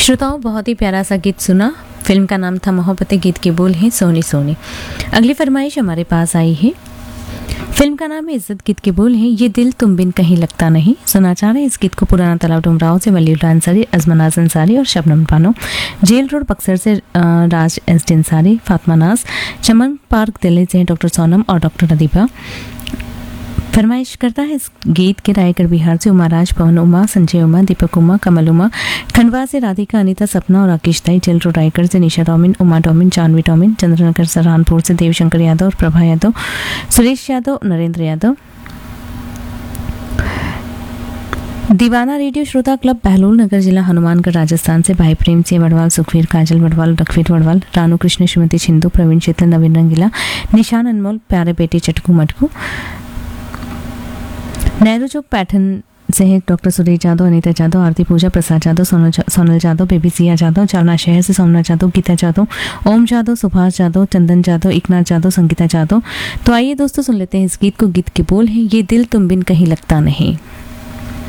श्रोताओं, बहुत ही प्यारा सा गीत सुना। फिल्म का नाम था मोहब्बत, गीत के बोल हैं सोनी सोनी। अगली फरमाइश हमारे पास आई है। फिल्म का नाम है इज्जत, गीत के बोल हैं ये दिल तुम बिन कहीं लगता नहीं। सुना चाह रहे हैं इस गीत को पुराना तालाब डुमराव से वलीउल्लाह अंसारी, अजमनाज अंसारी और शबनम बानो। जेल रोड बक्सर से राज एस डी अंसारी, फातिमा नाज। चमन पार्क दिल्ली से डॉक्टर सोनम और डॉक्टर अदीबा। फरमाइश करता है इस गीत के रायगढ़ बिहार से उमा राज, पवन उमा, संजय उमा, दीपक उमा, कमल उमा। खंडवा से राधिका, अनीता, सपना और राकेश दाई। जेल रोड रायगढ़ से निशा domain, Uma domain, Janvi domain. Chandranagar Saharanpur से देवशंकर यादव और प्रभा यादव, सुरेश यादव, नरेंद्र यादव। दीवाना रेडियो श्रोता क्लब बहलोल नगर, जिला हनुमानगढ़, राजस्थान से भाई प्रेम सिंह वडवाल, सुखवीर, काजल वडवाल, रखवीर वडवाल, रानू कृष्ण, श्रीमती छिंदू, प्रवीण शीतल, नवीन रंगीला, निशान अनमोल, प्यारे बेटे चटकू मटकू। नेहरू चौक पैठन से है डॉक्टर सुरेश यादव, अनीता यादव, आरती पूजा, प्रसाद यादव, सोनल यादव, बेबी सिया यादव। जालना शहर से सोमनाथ यादव, गीता यादव, ओम यादव, सुभाष यादव, चंदन यादव, एकनाथ यादव, संगीता यादव। तो आइए दोस्तों सुन लेते हैं इस गीत को। गीत के बोल हैं ये दिल तुम बिन कहीं लगता नहीं।